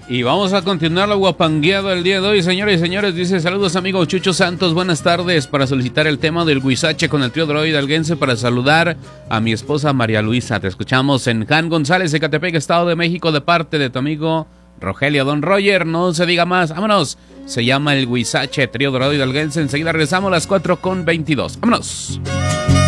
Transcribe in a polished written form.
Y vamos a continuar lo guapangueado el día de hoy, señores y señores. Dice: saludos amigo Chucho Santos, buenas tardes. Para solicitar el tema del Huizache con el trío Droid Alguense, para saludar a mi esposa María Luisa. Te escuchamos en Jan González, Ecatepec, Estado de México, de parte de tu amigo Rogelio. Don Roger, no se diga más, vámonos. Se llama el Huizache, trío Droid Alguense. Enseguida regresamos a las 4:22. Vámonos.